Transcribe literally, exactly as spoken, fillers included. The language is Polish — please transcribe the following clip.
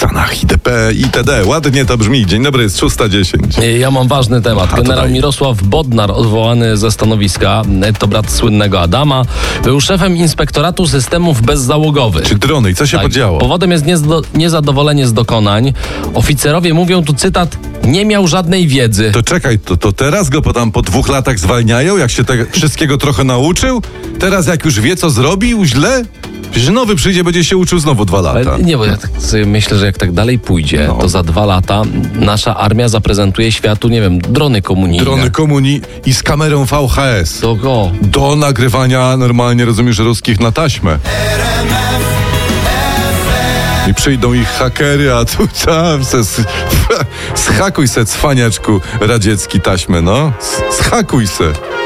Roxanach itp. itd. Ładnie to brzmi. Dzień dobry, jest szósta dziesięć. Ja mam ważny temat. Generał Mirosław Bodnar, odwołany ze stanowiska, to brat słynnego Adama, był szefem Inspektoratu Systemów Bezzałogowych. Czy drony? I co się tak. podziało? Powodem jest niezdo- niezadowolenie z dokonań. Oficerowie mówią tu, cytat, nie miał żadnej wiedzy. To czekaj, to, to teraz go po, tam po dwóch latach zwalniają, jak się te, wszystkiego trochę nauczył? Teraz jak już wie, co zrobił źle? Przecież nowy przyjdzie, będzie się uczył znowu dwa lata. Ale nie, bo ja tak sobie myślę, że jak tak dalej pójdzie, No. to za dwa lata nasza armia zaprezentuje światu, nie wiem, drony komunijne. Drony komunii i z kamerą V H S. To go. Do nagrywania normalnie, rozumiesz, ruskich na taśmę. I przyjdą ich hakery, a tu tam se s- schakuj se, cwaniaczku radziecki taśmę, no. S- Schakuj se.